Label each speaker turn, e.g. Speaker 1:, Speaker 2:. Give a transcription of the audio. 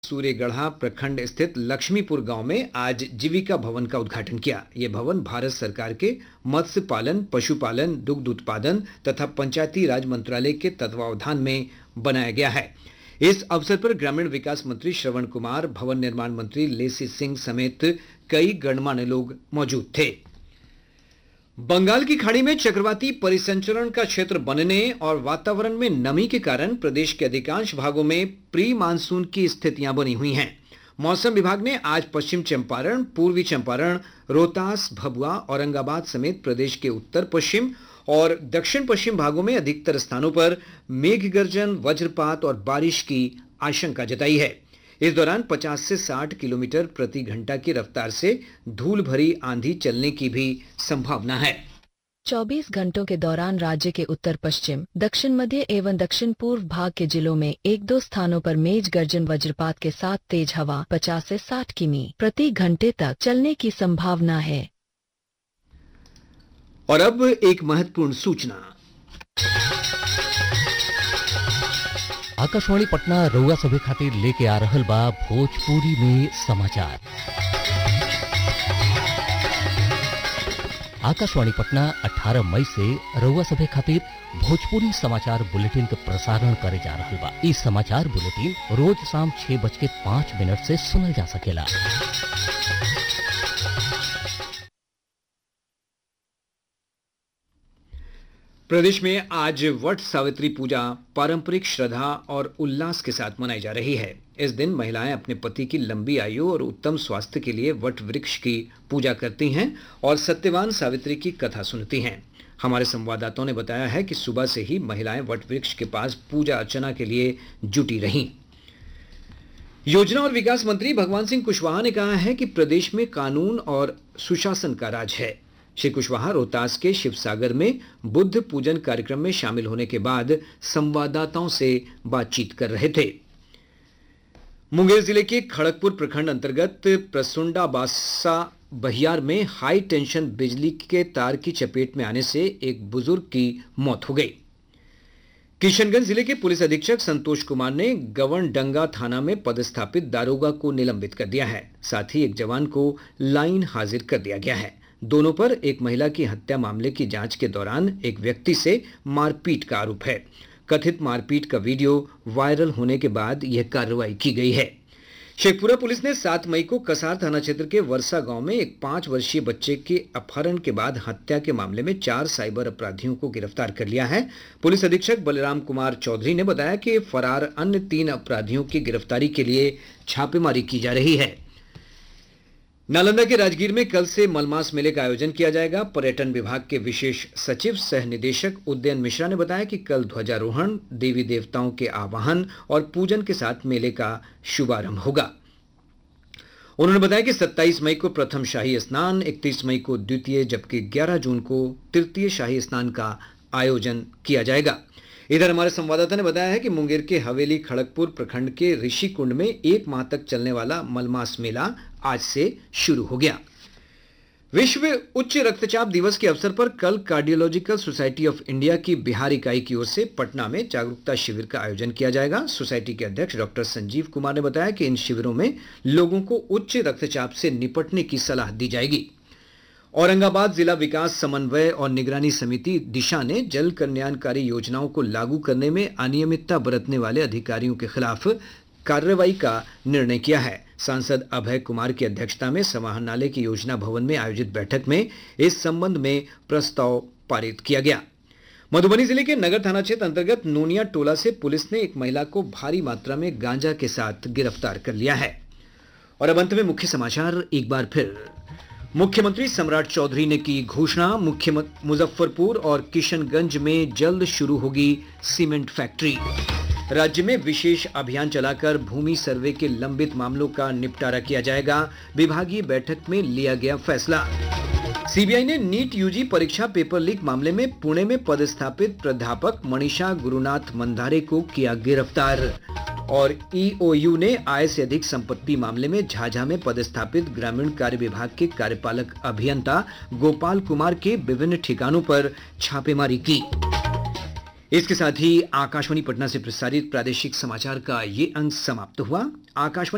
Speaker 1: सूर्यगढ़ा प्रखंड स्थित लक्ष्मीपुर गांव में आज जीविका भवन का उद्घाटन किया। ये भवन भारत सरकार के मत्स्य पालन, पशुपालन, दुग्ध उत्पादन तथा पंचायती राज मंत्रालय के तत्वावधान में बनाया गया है। इस अवसर पर ग्रामीण विकास मंत्री श्रवण कुमार, भवन निर्माण मंत्री लेसी सिंह समेत कई गणमान्य लोग मौजूद थे। बंगाल की खाड़ी में चक्रवाती परिसंचरण का क्षेत्र बनने और वातावरण में नमी के कारण प्रदेश के अधिकांश भागों में प्री मानसून की स्थितियां बनी हुई हैं। मौसम विभाग ने आज पश्चिम चंपारण, पूर्वी चंपारण, रोहतास, भभुआ, औरंगाबाद समेत प्रदेश के उत्तर पश्चिम और दक्षिण पश्चिम भागों में अधिकतर स्थानों पर मेघ गर्जन, वज्रपात और बारिश की आशंका जताई है। इस दौरान 50 से 60 किलोमीटर प्रति घंटा की रफ्तार से धूल भरी आंधी चलने की भी संभावना है।
Speaker 2: 24 घंटों के दौरान राज्य के उत्तर पश्चिम, दक्षिण मध्य एवं दक्षिण पूर्व भाग के जिलों में 1-2 स्थानों पर मेघ गर्जन वज्रपात के साथ तेज हवा 50 से 60 किमी प्रति घंटे तक चलने की संभावना है।
Speaker 1: और अब एक महत्वपूर्ण सूचना।
Speaker 3: आकाशवाणी पटना रउआ सभे खातिर लेके आ रहल बा भोजपुरी में समाचार। आकाशवाणी पटना 18 मई से रउआ सभे खातिर भोजपुरी समाचार बुलेटिन का प्रसारण करे जा रहल बा। ई समाचार बुलेटिन रोज शाम 6:05 से सुनल जा सकेला।
Speaker 1: प्रदेश में आज वट सावित्री पूजा पारंपरिक श्रद्धा और उल्लास के साथ मनाई जा रही है। इस दिन महिलाएं अपने पति की लंबी आयु और उत्तम स्वास्थ्य के लिए वट वृक्ष की पूजा करती हैं और सत्यवान सावित्री की कथा सुनती हैं। हमारे संवाददाताओं ने बताया है कि सुबह से ही महिलाएं वट वृक्ष के पास पूजा अर्चना के लिए जुटी रहीं। योजना और विकास मंत्री भगवान सिंह कुशवाहा ने कहा है कि प्रदेश में कानून और सुशासन का राज है। श्री कुशवाहा रोहतास के शिवसागर में बुद्ध पूजन कार्यक्रम में शामिल होने के बाद संवाददाताओं से बातचीत कर रहे थे। मुंगेर जिले के खड़गपुर प्रखंड अंतर्गत प्रसुंडा बासा बहियार में हाई टेंशन बिजली के तार की चपेट में आने से एक बुजुर्ग की मौत हो गई। किशनगंज जिले के पुलिस अधीक्षक संतोष कुमार ने गवनडंगा थाना में पदस्थापित दारोगा को निलंबित कर दिया है। साथ ही एक जवान को लाइन हाजिर कर दिया गया है। दोनों पर एक महिला की हत्या मामले की जांच के दौरान एक व्यक्ति से मारपीट का आरोप है। कथित मारपीट का वीडियो वायरल होने के बाद यह कार्रवाई की गई है। शेखपुरा पुलिस ने 7 मई को कसार थाना क्षेत्र के वर्षा गांव में एक 5 वर्षीय बच्चे के अपहरण के बाद हत्या के मामले में 4 साइबर अपराधियों को गिरफ्तार कर लिया है। पुलिस अधीक्षक बलराम कुमार चौधरी ने बताया कि फरार अन्य 3 अपराधियों की गिरफ्तारी के लिए छापेमारी की जा रही है। नालंदा के राजगीर में कल से मलमास मेले का आयोजन किया जाएगा। पर्यटन विभाग के विशेष सचिव सह निदेशक उदयन मिश्रा ने बताया कि कल ध्वजारोहण, देवी देवताओं के आवाहन और पूजन के साथ मेले का शुभारंभ होगा। उन्होंने बताया कि 27 मई को प्रथम शाही स्नान, 31 मई को द्वितीय जबकि 11 जून को तृतीय शाही स्नान का आयोजन किया जाएगा। इधर हमारे संवाददाता ने बताया है कि मुंगेर के हवेली खड़गपुर प्रखंड के ऋषि कुंड में 1 माह तक चलने वाला मलमास मेला आज से शुरू हो गया। विश्व उच्च रक्तचाप दिवस के अवसर पर कल कार्डियोलॉजिकल सोसाइटी ऑफ इंडिया की बिहार इकाई की ओर से पटना में जागरूकता शिविर का आयोजन किया जाएगा। सोसाइटी के अध्यक्ष डॉक्टर संजीव कुमार ने बताया कि इन शिविरों में लोगों को उच्च रक्तचाप से निपटने की सलाह दी जाएगी। औरंगाबाद जिला विकास समन्वय और निगरानी समिति दिशा ने जल कल्याणकारी योजनाओं को लागू करने में अनियमितता बरतने वाले अधिकारियों के खिलाफ कार्रवाई का निर्णय किया है। सांसद अभय कुमार की अध्यक्षता में समाहरणालय की योजना भवन में आयोजित बैठक में इस संबंध में प्रस्ताव पारित किया गया। मधुबनी जिले के नगर थाना क्षेत्र अंतर्गत नोनिया टोला से पुलिस ने एक महिला को भारी मात्रा में गांजा के साथ गिरफ्तार कर लिया है। और अब अंत में मुख्य समाचार एक बार फिर। मुख्यमंत्री सम्राट चौधरी ने की घोषणा, मुजफ्फरपुर और किशनगंज में जल्द शुरू होगी सीमेंट फैक्ट्री। राज्य में विशेष अभियान चलाकर भूमि सर्वे के लंबित मामलों का निपटारा किया जाएगा। विभागीय बैठक में लिया गया फैसला। सीबीआई ने नीट यूजी परीक्षा पेपर लीक मामले में पुणे में पदस्थापित प्राध्यापक मनीषा गुरुनाथ मंधारे को किया गिरफ्तार। और ईओयू ने आय से अधिक संपत्ति मामले में झाझा में पदस्थापित ग्रामीण कार्य विभाग के कार्यपालक अभियंता गोपाल कुमार के विभिन्न ठिकानों पर छापेमारी की। इसके साथ ही आकाशवाणी पटना से प्रसारित प्रादेशिक समाचार का ये अंक समाप्त हुआ। आकाशवाणी